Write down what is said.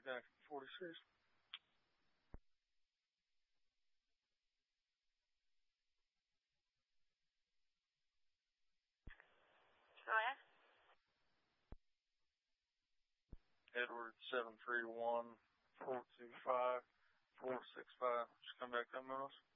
back at 46. Joanne? Edward 731-425-465. Just come back 10 minutes.